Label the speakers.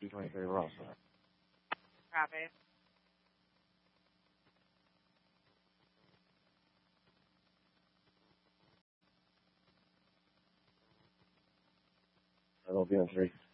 Speaker 1: 223, we're all set.
Speaker 2: Copy.
Speaker 1: That'll be on 3.